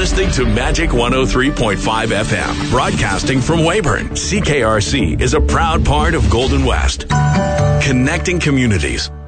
listening to Magic 103.5 FM, broadcasting from Weyburn. CKRC is a proud part of Golden West, connecting communities.